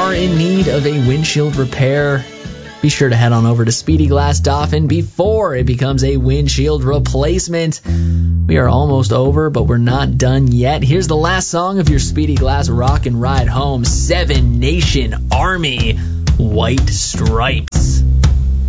are in need of a windshield repair, be sure to head on over to Speedy Glass Dauphin before it becomes a windshield replacement. We are almost over, but we're not done yet. Here's the last song of your Speedy Glass Rock and Ride Home, Seven Nation Army, White Stripes.